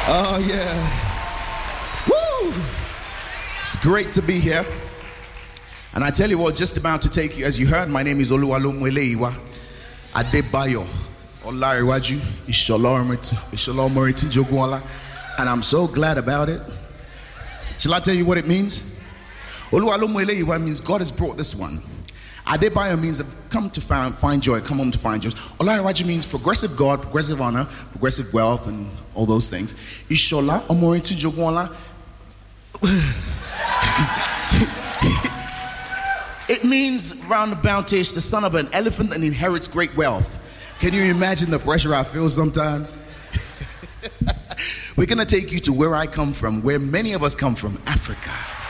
Oh, yeah. Woo! It's great to be here. And I tell you what, just about to take you, as you heard, my name is Oluwalomueleiwa Adebayo Olariwaju Isholomoriti Jogunla, and I'm so glad about it. Shall I tell you what it means? Oluwalomueleiwa means God has brought this one. Adebayo means I've come to find joy, come home to find joy. Olariwaju means progressive God, progressive honor, progressive wealth, and all those things. Ishola Omoriti Jogunla. It means roundabout-ish, the son of an elephant that inherits great wealth. Can you imagine the pressure I feel sometimes? We're going to take you to where I come from, where many of us come from, Africa.